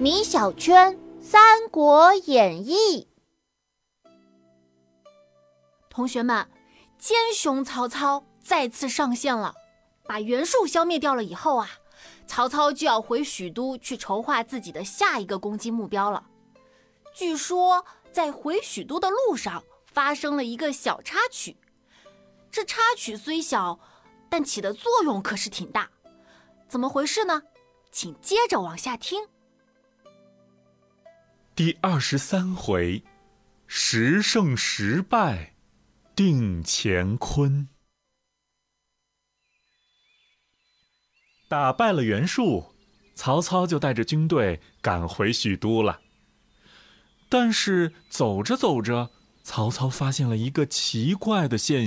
米小圈《三国演义》。 同学们，奸雄曹操再次上线了。把袁术消灭掉了以后啊，曹操就要回许都去筹划自己的下一个攻击目标了。据说在回许都的路上发生了一个小插曲，这插曲虽小，但起的作用可是挺大。怎么回事呢？请接着往下听。 第23回，10胜10败定乾坤。打败了袁术，曹操就带着军队赶回许都了。但是走着走着，曹操发现了一个奇怪的现